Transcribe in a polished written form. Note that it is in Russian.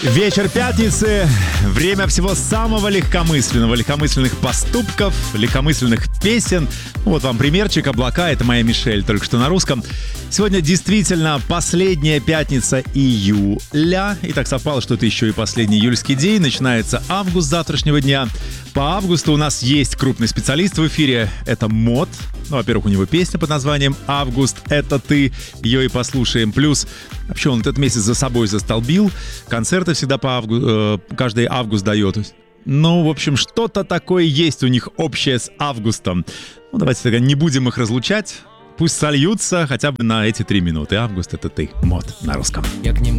Вечер пятницы. Время всего самого легкомысленного. Легкомысленных поступков, легкомысленных песен. Вот вам примерчик. «Облака» — это моя Мишель, только что на русском. Сегодня действительно последняя пятница июля. И так совпало, что это еще и последний июльский день. Начинается август завтрашнего дня. По августу у нас есть крупный специалист в эфире. Это Мот. Ну, во-первых, у него песня под названием «Август — это ты». Ее и послушаем. Плюс вообще он этот месяц за собой застолбил. Концерты всегда каждый август дает. Ну, в общем, что-то такое есть у них общее с августом. Ну, давайте тогда не будем их разлучать. Пусть сольются хотя бы на эти 3 минуты. «Август — это ты». Мот на русском. Я к ним